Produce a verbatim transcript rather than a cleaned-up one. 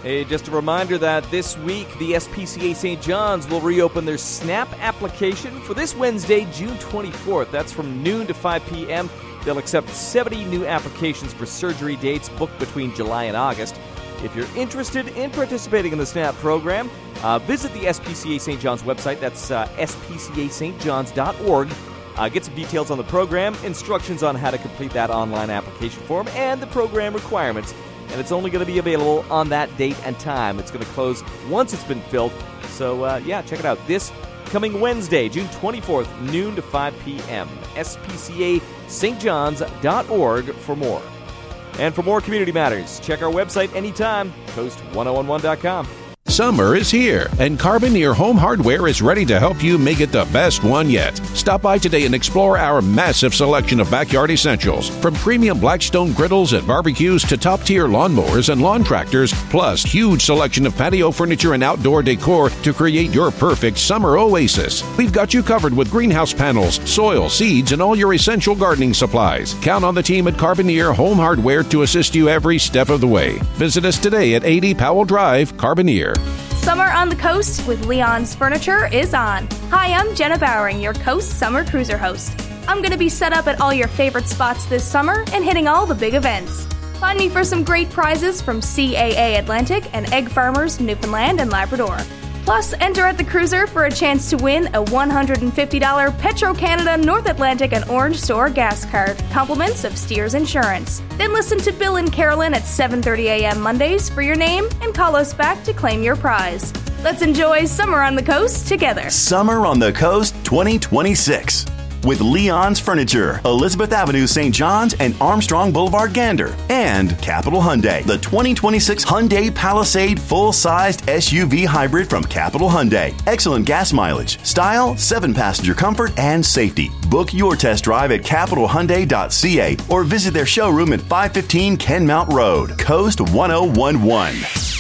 Hey, just a reminder that this week, the S P C A Saint John's will reopen their SNAP application for this Wednesday, June twenty-fourth. That's from noon to five p.m. They'll accept seventy new applications for surgery dates booked between July and August. If you're interested in participating in the SNAP program, uh, visit the S P C A Saint John's website. That's uh, s p c a st johns dot org. Uh, get some details on the program, instructions on how to complete that online application form, and the program requirements. And it's only going to be available on that date and time. It's going to close once it's been filled. So, uh, yeah, check it out. This coming Wednesday, June twenty-fourth, noon to five p.m. s p c a st johns dot org for more. And for more community matters, check our website anytime, coast ten eleven dot com. Summer is here, and Carboneer Home Hardware is ready to help you make it the best one yet. Stop by today and explore our massive selection of backyard essentials, from premium Blackstone griddles and barbecues to top-tier lawnmowers and lawn tractors, plus huge selection of patio furniture and outdoor decor to create your perfect summer oasis. We've got you covered with greenhouse panels, soil, seeds, and all your essential gardening supplies. Count on the team at Carboneer Home Hardware to assist you every step of the way. Visit us today at eighty Powell Drive, Carboneer. Summer on the Coast with Leon's Furniture is on. Hi, I'm Jenna Bowering, your Coast Summer Cruiser host. I'm going to be set up at all your favorite spots this summer and hitting all the big events. Find me for some great prizes from C A A Atlantic and Egg Farmers Newfoundland and Labrador. Plus, enter at the cruiser for a chance to win a one hundred fifty dollars Petro-Canada North Atlantic and Orange Store gas card, compliments of Steers Insurance. Then listen to Bill and Carolyn at seven thirty a.m. Mondays for your name and call us back to claim your prize. Let's enjoy Summer on the Coast together. Summer on the Coast twenty twenty-six. With Leon's Furniture, Elizabeth Avenue, Saint John's, and Armstrong Boulevard, Gander. And Capital Hyundai, the twenty twenty-six Hyundai Palisade full-sized S U V hybrid from Capital Hyundai. Excellent gas mileage, style, seven-passenger comfort, and safety. Book your test drive at capital hyundai dot c a or visit their showroom at five fifteen Kenmount Road, Coast ten eleven.